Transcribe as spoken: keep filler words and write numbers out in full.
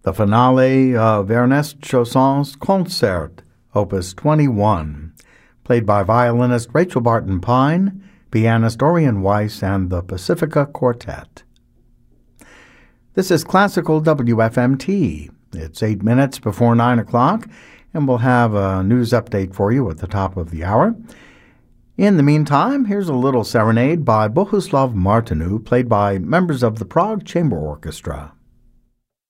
the finale of Ernest Chausson's Concert, Opus twenty-one, played by violinist Rachel Barton Pine, pianist Orion Weiss, and the Pacifica Quartet. This is Classical W F M T. It's eight minutes before nine o'clock, and we'll have a news update for you at the top of the hour. In the meantime, here's a little serenade by Bohuslav Martinu, played by members of the Prague Chamber Orchestra.